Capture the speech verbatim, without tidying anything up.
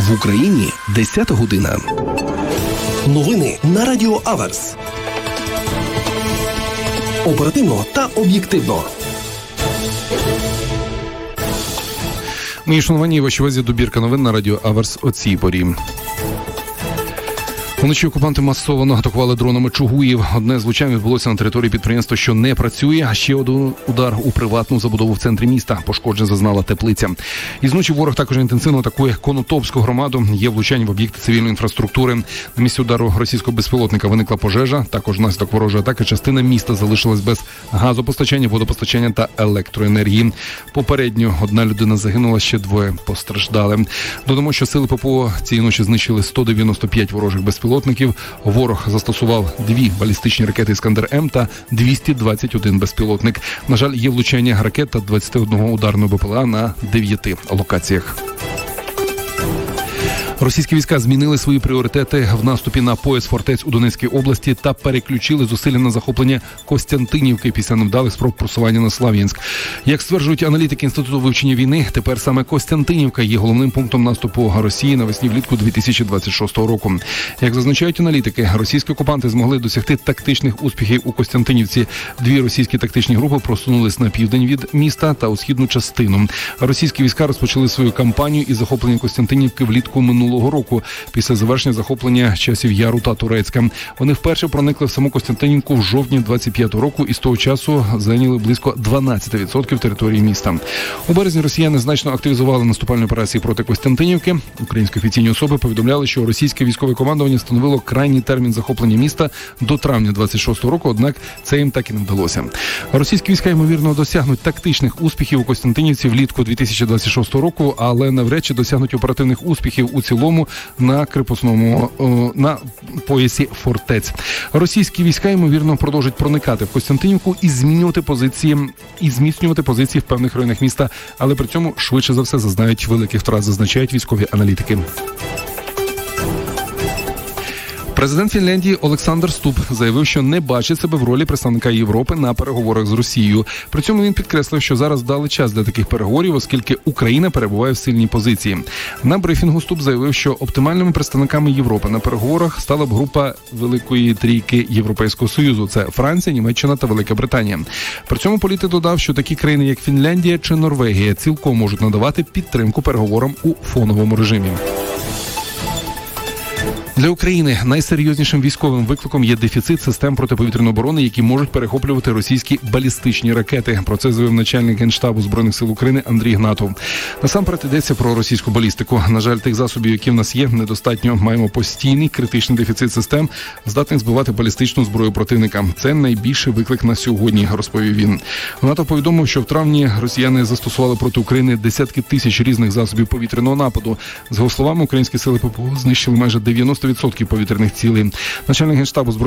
В Україні десята година. Новини на Радіо Аверс. Оперативно та об'єктивно. Мої шановані, вашій увазі добірка новин на Радіо Аверс о цій порі. Вночі окупанти масово атакували дронами Чугуїв. Одне з влучань відбулося на території підприємства, що не працює, а ще один удар у приватну забудову в центрі міста. Пошкоджень зазнала теплиця. Із ночі ворог також інтенсивно атакує Конотопську громаду. Є влучання в об'єкти цивільної інфраструктури. На місці удару російського безпілотника виникла пожежа. Також внаслідок ворожої атаки частина міста залишилась без газопостачання, водопостачання та електроенергії. Попередньо одна людина загинула, ще двоє постраждали. Додамо, що сили ППО цієї ночі знищили сто дев'яносто п'ять ворожих безпілотників. Ворог застосував дві балістичні ракети «Іскандер-М» та двісті двадцять один безпілотник. На жаль, є влучання ракет та двадцять один ударного БПЛА на дев'яти локаціях. Російські війська змінили свої пріоритети в наступі на пояс фортець у Донецькій області та переключили зусилля на захоплення Костянтинівки після невдалих спроб просування на Слов'янськ. Як стверджують аналітики Інституту вивчення війни, тепер саме Костянтинівка є головним пунктом наступу Росії навесні-влітку дві тисячі двадцять шостого року. Як зазначають аналітики, російські окупанти змогли досягти тактичних успіхів у Костянтинівці. Дві російські тактичні групи просунулись на південь від міста та у східну частину. Російські війська розпочали свою кампанію із захоплення Костянтинівки влітку минулого року, після завершення захоплення часів Яру та Турецька. Вони вперше проникли в саму Костянтинівку в жовтні двадцять п'ятого року і з того часу зайняли близько дванадцять відсотків території міста. У березні росіяни значно активізували наступальні операції проти Костянтинівки. Українські офіційні особи повідомляли, що російське військове командування встановило крайній термін захоплення міста до травня двадцять шостого року, однак це їм так і не вдалося. Російські війська, ймовірно, досягнуть тактичних успіхів у Костянтинівці влітку дві тисячі двадцять шостого року, але навряд чи досягнуть оперативних успіхів у цілому на крепосному на поясі фортець. Російські війська, ймовірно, продовжать проникати в Костянтинівку і змінювати позиції і зміцнювати позиції в певних районах міста, але при цьому швидше за все зазнають великих втрат, зазначають військові аналітики. Президент Фінляндії Олександр Стуб заявив, що не бачить себе в ролі представника Європи на переговорах з Росією. При цьому він підкреслив, що зараз дали час для таких переговорів, оскільки Україна перебуває в сильній позиції. На брифінгу Стуб заявив, що оптимальними представниками Європи на переговорах стала б група Великої Трійки Європейського Союзу. Це Франція, Німеччина та Велика Британія. При цьому політик додав, що такі країни, як Фінляндія чи Норвегія, цілком можуть надавати підтримку переговорам у фоновому режимі. Для України найсерйознішим військовим викликом є дефіцит систем протиповітряної оборони, які можуть перехоплювати російські балістичні ракети. Про це заявив начальник Генштабу Збройних сил України Андрій Гнатов. Насамперед йдеться про російську балістику. На жаль, тих засобів, які в нас є, недостатньо. Маємо постійний критичний дефіцит систем, здатних збивати балістичну зброю противника. Це найбільший виклик на сьогодні, розповів він. Гнатов повідомив, що в травні росіяни застосували проти України десятки тисяч різних засобів повітряного нападу. З його словами, українські сили ППО знищили майже дев'яносто відсотків повітряних цілей. Начальник Генштабу Збройних